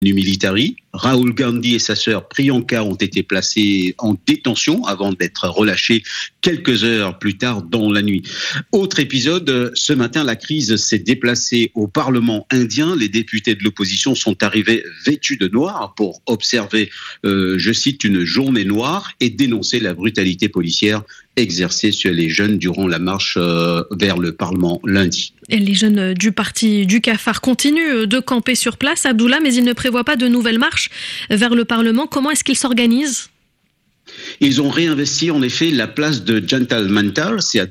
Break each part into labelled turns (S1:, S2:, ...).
S1: militari. Rahul Gandhi et sa sœur Priyanka ont été placés en détention avant d'être relâchés quelques heures plus tard dans la nuit. Autre épisode, ce matin, la crise s'est déplacée au Parlement indien. Les députés de l'opposition sont arrivés vêtus de noir pour observer, je cite, une journée noire et dénoncer la brutalité policière exercée sur les jeunes durant la marche vers le Parlement lundi.
S2: Et les jeunes du parti du Cafard continuent de camper sur place, Abdullah, mais ils ne prévoient pas de nouvelles marches vers le Parlement. Comment est-ce qu'ils s'organisent ?
S1: Ils ont réinvesti en effet la place de Jantal Mantar, c'est à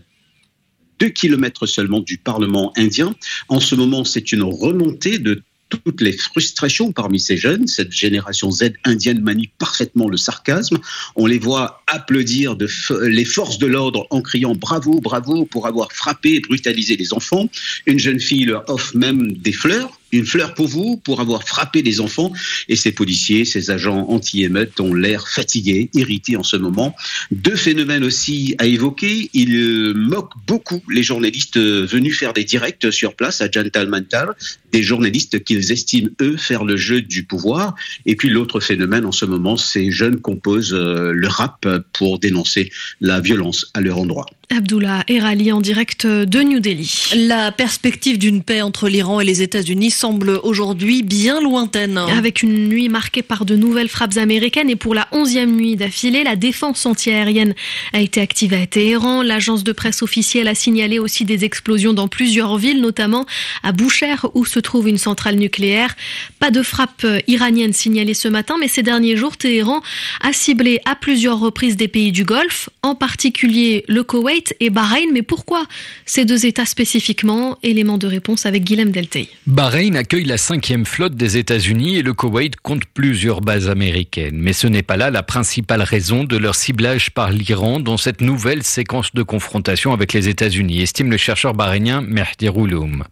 S1: 2 kilomètres seulement du Parlement indien. En ce moment, c'est une remontée de toutes les frustrations parmi ces jeunes. Cette génération Z indienne manie parfaitement le sarcasme. On les voit applaudir les forces de l'ordre en criant « bravo, bravo » pour avoir frappé et brutalisé les enfants. Une jeune fille leur offre même des fleurs. Une fleur pour vous, pour avoir frappé des enfants. Et ces policiers, ces agents anti-émeutes ont l'air fatigués, irrités en ce moment. 2 phénomènes aussi à évoquer. Ils moquent beaucoup les journalistes venus faire des directs sur place à Jantal Mantar. Des journalistes qu'ils estiment, eux, faire le jeu du pouvoir. Et puis l'autre phénomène en ce moment, ces jeunes composent le rap pour dénoncer la violence à leur endroit.
S2: Abdullah Erali en direct de New Delhi.
S3: La perspective d'une paix entre l'Iran et les États-Unis semble aujourd'hui bien lointaine.
S2: Avec une nuit marquée par de nouvelles frappes américaines et pour la 11e nuit d'affilée, la défense antiaérienne a été activée à Téhéran. L'agence de presse officielle a signalé aussi des explosions dans plusieurs villes, notamment à Boucher où se trouve une centrale nucléaire. Pas de frappe iranienne signalée ce matin, mais ces derniers jours, Téhéran a ciblé à plusieurs reprises des pays du Golfe, en particulier le Koweït et Bahreïn. Mais pourquoi ces 2 États spécifiquement ? Élément de réponse avec Guilhem Deltey.
S4: Bahreïn accueille la 5e flotte des États-Unis et le Koweït compte plusieurs bases américaines. Mais ce n'est pas là la principale raison de leur ciblage par l'Iran dans cette nouvelle séquence de confrontation avec les États-Unis, estime le chercheur bahreïnien Mehdi Rouloum.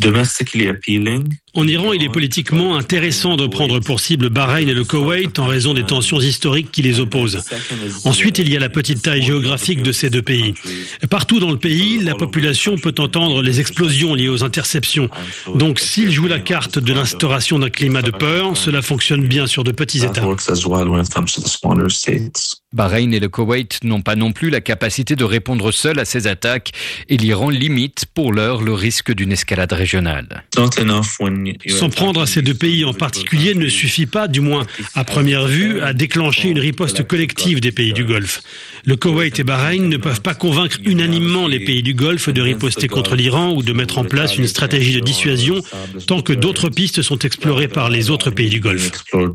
S5: En Iran, il est politiquement intéressant de prendre pour cible Bahreïn et le Koweït en raison des tensions historiques qui les opposent. Ensuite, il y a la petite taille géographique de ces 2 pays. Partout dans le pays, la population peut entendre les explosions liées aux interceptions. Donc, s'ils jouent la carte de l'instauration d'un climat de peur, cela fonctionne bien sur de petits États.
S4: Bahreïn et le Koweït n'ont pas non plus la capacité de répondre seuls à ces attaques et l'Iran limite pour l'heure le risque d'une escalade régionale.
S5: S'en prendre à ces 2 pays en particulier ne suffit pas, du moins à première vue, à déclencher une riposte collective des pays du Golfe. Le Koweït et Bahreïn ne peuvent pas convaincre unanimement les pays du Golfe de riposter contre l'Iran ou de mettre en place une stratégie de dissuasion tant que d'autres pistes sont explorées par les autres pays du Golfe.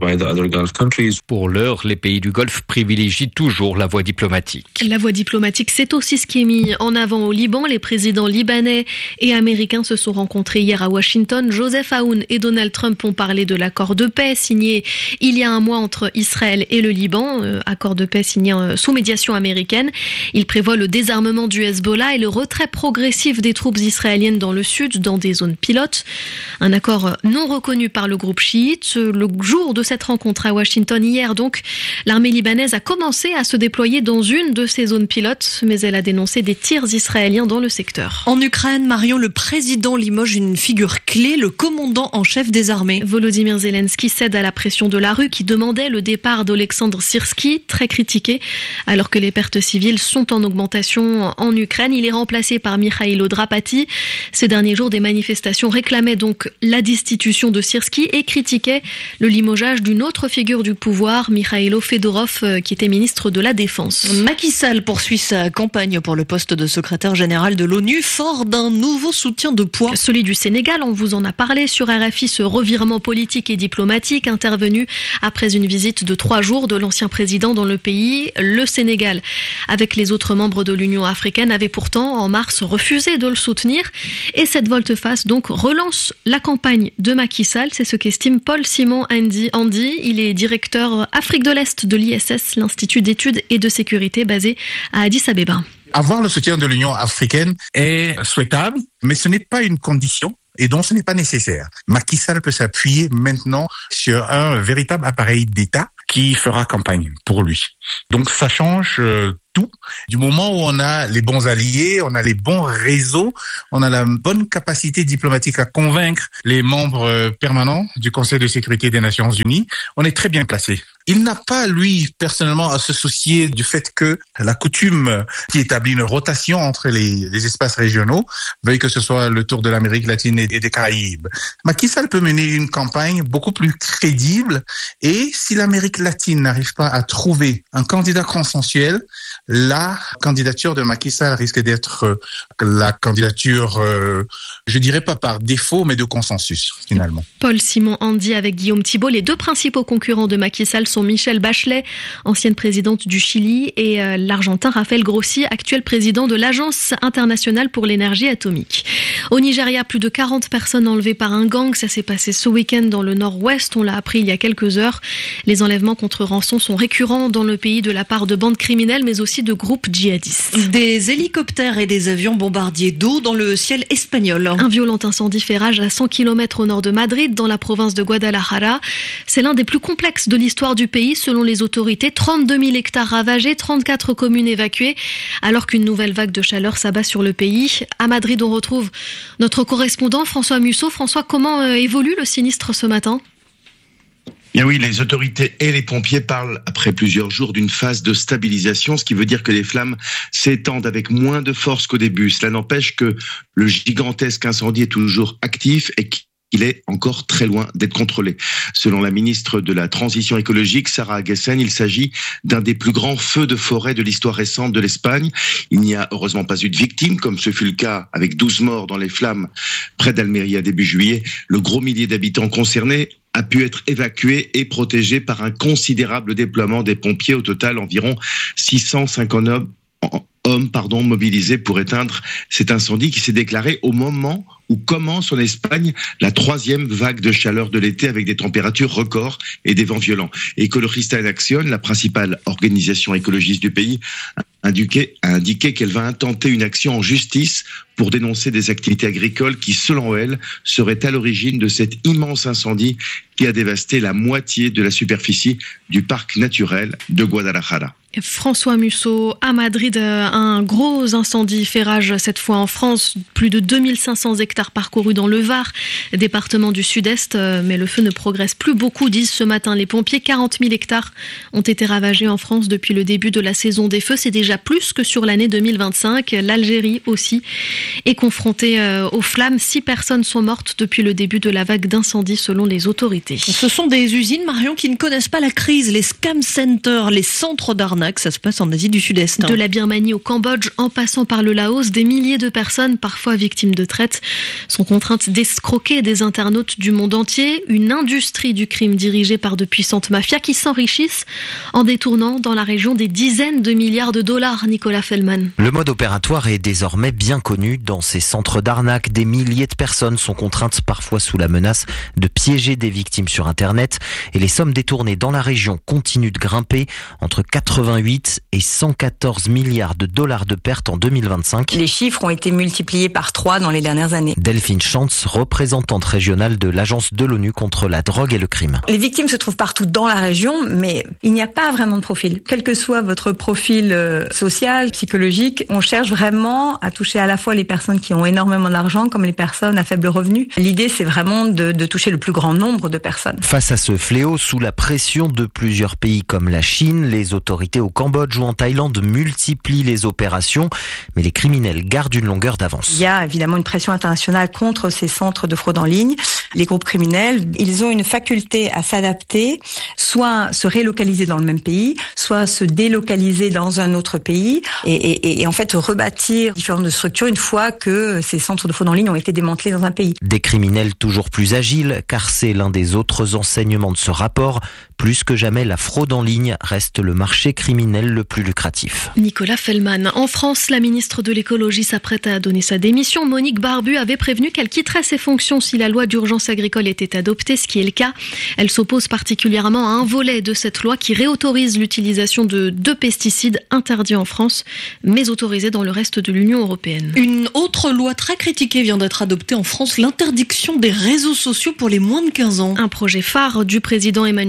S4: Pour l'heure, les pays du Golfe privilégient toujours la voie diplomatique.
S2: La voie diplomatique, c'est aussi ce qui est mis en avant au Liban. Les présidents libanais et américains se sont rencontrés hier à Washington. Joseph Aoun et Donald Trump ont parlé de l'accord de paix signé il y a un mois entre Israël et le Liban. Accord de paix signé sous médiation américaine. Il prévoit le désarmement du Hezbollah et le retrait progressif des troupes israéliennes dans le sud, dans des zones pilotes. Un accord non reconnu par le groupe chiite. Le jour de cette rencontre à Washington, hier donc, l'armée libanaise a commencé à se déployer dans une de ces zones pilotes, mais elle a dénoncé des tirs israéliens dans le secteur.
S3: En Ukraine, Marion, le président limoge une figure clé, le commandant en chef des armées.
S2: Volodymyr Zelensky cède à la pression de la rue qui demandait le départ d'Olexandre Syrski, très critiqué, alors que les pertes civiles sont en augmentation en Ukraine. Il est remplacé par Mikhailo Drapati. Ces derniers jours, des manifestations réclamaient donc la destitution de Syrski et critiquaient le limogeage d'une autre figure du pouvoir, Mikhailo Fedorov, qui était ministre de la Défense.
S3: Macky Sall poursuit sa campagne pour le poste de secrétaire général de l'ONU, fort d'un nouveau soutien de poids.
S2: Celui du Sénégal, on vous en a parlé sur RFI, ce revirement politique et diplomatique intervenu après une visite de 3 jours de l'ancien président dans le pays. Le Sénégal, avec les autres membres de l'Union africaine, avait pourtant en mars refusé de le soutenir. Et cette volte-face donc relance la campagne de Macky Sall. C'est ce qu'estime Paul Simon Andy. Il est directeur Afrique de l'Est de l'ISS, l'Institut d'études et de sécurité basé à Addis Abeba.
S6: Avoir le soutien de l'Union africaine est souhaitable, mais ce n'est pas une condition. Et donc, ce n'est pas nécessaire. Macky Sall peut s'appuyer maintenant sur un véritable appareil d'État qui fera campagne pour lui. Donc, ça change tout. Du moment où on a les bons alliés, on a les bons réseaux, on a la bonne capacité diplomatique à convaincre les membres permanents du Conseil de sécurité des Nations Unies, on est très bien placé. Il n'a pas, lui, personnellement, à se soucier du fait que la coutume qui établit une rotation entre les espaces régionaux veuille que ce soit le tour de l'Amérique latine et des Caraïbes. Macky Sall peut mener une campagne beaucoup plus crédible et si l'Amérique latine n'arrive pas à trouver un candidat consensuel, la candidature de Macky Sall risque d'être la candidature, je dirais pas par défaut, mais de consensus, finalement.
S2: Paul Simon Andy avec Guillaume Thibault. Les deux principaux concurrents de Macky Sall sont Michelle Bachelet, ancienne présidente du Chili, et l'Argentin Rafael Grossi, actuel président de l'Agence internationale pour l'énergie atomique. Au Nigeria, plus de 40 personnes enlevées par un gang. Ça s'est passé ce week-end dans le nord-ouest. On l'a appris il y a quelques heures. Les enlèvements contre rançon sont récurrents dans le pays de la part de bandes criminelles, mais aussi de groupes djihadistes.
S3: Des hélicoptères et des avions bombardiers d'eau dans le ciel espagnol.
S2: Un violent incendie fait rage à 100 km au nord de Madrid, dans la province de Guadalajara. C'est l'un des plus complexes de l'histoire du pays, selon les autorités. 32 000 hectares ravagés, 34 communes évacuées, alors qu'une nouvelle vague de chaleur s'abat sur le pays. À Madrid, on retrouve notre correspondant François Musso. François, comment évolue le sinistre ce matin ?
S7: Bien oui, les autorités et les pompiers parlent après plusieurs jours d'une phase de stabilisation, ce qui veut dire que les flammes s'étendent avec moins de force qu'au début. Cela n'empêche que le gigantesque incendie est toujours actif et qu'il est encore très loin d'être contrôlé. Selon la ministre de la Transition écologique, Sara Aguesen, il s'agit d'un des plus grands feux de forêt de l'histoire récente de l'Espagne. Il n'y a heureusement pas eu de victimes, comme ce fut le cas avec 12 morts dans les flammes près d'Almeria début juillet. Le gros millier d'habitants concernés a pu être évacué et protégé par un considérable déploiement des pompiers. Au total, environ 650 hommes mobilisés pour éteindre cet incendie qui s'est déclaré au moment où commence en Espagne la 3e vague de chaleur de l'été avec des températures records et des vents violents. Ecologista en Acción, la principale organisation écologiste du pays, a indiqué qu'elle va intenter une action en justice pour dénoncer des activités agricoles qui, selon elle, seraient à l'origine de cet immense incendie qui a dévasté la moitié de la superficie du parc naturel de Guadalajara.
S2: François Musso, à Madrid, un gros incendie fait rage cette fois en France. Plus de 2500 hectares parcourus dans le Var, département du Sud-Est. Mais le feu ne progresse plus beaucoup, disent ce matin les pompiers. 40 000 hectares ont été ravagés en France depuis le début de la saison des feux. C'est déjà plus que sur l'année 2025. L'Algérie aussi est confrontée aux flammes. 6 personnes sont mortes depuis le début de la vague d'incendie selon les autorités.
S3: Ce sont des usines, Marion, qui ne connaissent pas la crise. Les scam centers, les centres d'arnaque. Ça se passe en Asie du Sud-Est.
S2: De la Birmanie au Cambodge, en passant par le Laos, des milliers de personnes, parfois victimes de traite, sont contraintes d'escroquer des internautes du monde entier. Une industrie du crime dirigée par de puissantes mafias qui s'enrichissent en détournant dans la région des dizaines de milliards de dollars. Nicolas Fellman.
S8: Le mode opératoire est désormais bien connu. Dans ces centres d'arnaque, des milliers de personnes sont contraintes, parfois sous la menace, de piéger des victimes sur Internet. Et les sommes détournées dans la région continuent de grimper, entre 88 et 114 milliards de dollars de pertes en 2025.
S9: Les chiffres ont été multipliés par 3 dans les dernières années.
S8: Delphine Chantz, représentante régionale de l'Agence de l'ONU contre la drogue et le crime.
S9: Les victimes se trouvent partout dans la région, mais il n'y a pas vraiment de profil. Quel que soit votre profil social, psychologique, on cherche vraiment à toucher à la fois les personnes qui ont énormément d'argent comme les personnes à faible revenu. L'idée, c'est vraiment de toucher le plus grand nombre de personnes.
S8: Face à ce fléau, sous la pression de plusieurs pays comme la Chine, les autorités au Cambodge ou en Thaïlande multiplient les opérations, mais les criminels gardent une longueur d'avance.
S9: Il y a évidemment une pression internationale contre ces centres de fraude en ligne. Les groupes criminels, ils ont une faculté à s'adapter, soit se relocaliser dans le même pays, soit se délocaliser dans un autre pays et en fait rebâtir différentes structures une fois que ces centres de fraude en ligne ont été démantelés dans un pays.
S8: Des criminels toujours plus agiles, car c'est l'un des autres enseignements de ce rapport. Plus que jamais, la fraude en ligne reste le marché criminel le plus lucratif.
S2: Nicolas Fellman. En France, la ministre de l'écologie s'apprête à donner sa démission. Monique Barbu avait prévenu qu'elle quitterait ses fonctions si la loi d'urgence agricole était adoptée, ce qui est le cas. Elle s'oppose particulièrement à un volet de cette loi qui réautorise l'utilisation de 2 pesticides interdits en France, mais autorisés dans le reste de l'Union européenne.
S3: Une autre loi très critiquée vient d'être adoptée en France, l'interdiction des réseaux sociaux pour les moins de 15 ans.
S2: Un projet phare du président Emmanuel Macron.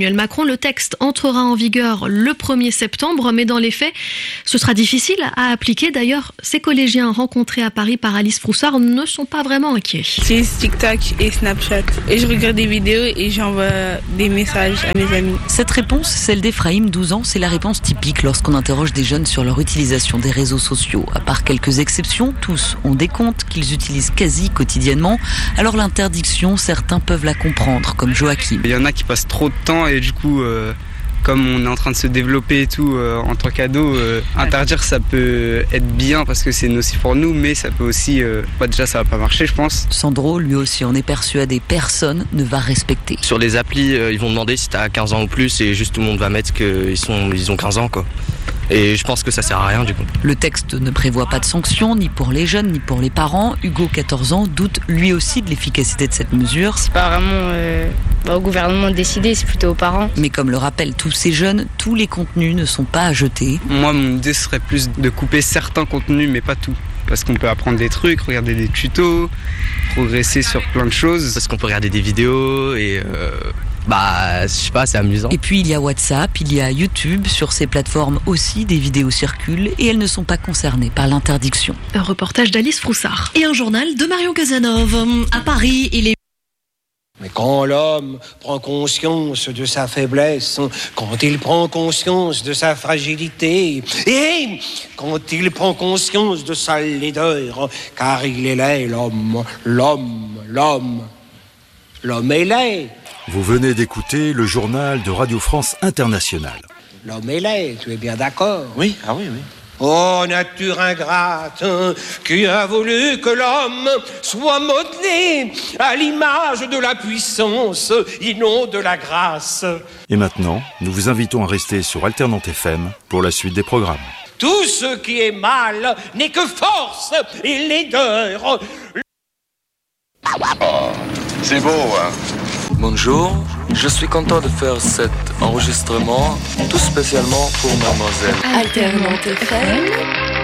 S2: le texte entrera en vigueur le 1er septembre, mais dans les faits, ce sera difficile à appliquer. D'ailleurs, ces collégiens rencontrés à Paris par Alice Froussard ne sont pas vraiment inquiets.
S10: J'utilise TikTok et Snapchat. Et je regarde des vidéos et j'envoie des messages à mes amis.
S11: Cette réponse, celle d'Ephraïm, 12 ans, c'est la réponse typique lorsqu'on interroge des jeunes sur leur utilisation des réseaux sociaux. À part quelques exceptions, tous ont des comptes qu'ils utilisent quasi quotidiennement. Alors l'interdiction, certains peuvent la comprendre, comme Joachim.
S12: Il y en a qui passent trop de temps et du coup, comme on est en train de se développer et tout en tant qu'ado, interdire ça peut être bien parce que c'est nocif pour nous, mais ça peut aussi, déjà ça va pas marcher je pense.
S11: Sandro, lui aussi, en est persuadé, personne ne va respecter.
S13: Sur les applis, ils vont demander si t'as 15 ans ou plus et juste tout le monde va mettre qu'ils ont 15 ans quoi. Et je pense que ça sert à rien du coup.
S11: Le texte ne prévoit pas de sanctions, ni pour les jeunes, ni pour les parents. Hugo, 14 ans, doute lui aussi de l'efficacité de cette mesure.
S14: C'est pas vraiment au gouvernement de décider, c'est plutôt aux parents.
S11: Mais comme le rappellent tous ces jeunes, tous les contenus ne sont pas à jeter.
S12: Moi, mon idée serait plus de couper certains contenus, mais pas tout. Parce qu'on peut apprendre des trucs, regarder des tutos, progresser sur plein de choses.
S13: Parce qu'on peut regarder des vidéos et... je sais pas, c'est amusant.
S11: Et puis il y a WhatsApp, il y a YouTube. Sur ces plateformes aussi, des vidéos circulent et elles ne sont pas concernées par l'interdiction.
S2: Un reportage d'Alice Froussard.
S3: Et un journal de Marion Casanova. À Paris, il est...
S15: Mais quand l'homme prend conscience de sa faiblesse, quand il prend conscience de sa fragilité, et quand il prend conscience de sa laideur, car il est laid, l'homme est laid.
S16: Vous venez d'écouter le journal de Radio France Internationale.
S15: L'homme est laid, tu es bien d'accord?
S13: Oui.
S15: Oh, nature ingrate, qui a voulu que l'homme soit modelé à l'image de la puissance et non de la grâce.
S16: Et maintenant, nous vous invitons à rester sur Alternante FM pour la suite des programmes.
S15: Tout ce qui est mal n'est que force et laideur.
S17: Oh, c'est beau, hein?
S18: Bonjour, je suis content de faire cet enregistrement tout spécialement pour mademoiselle.
S2: Alternante FM.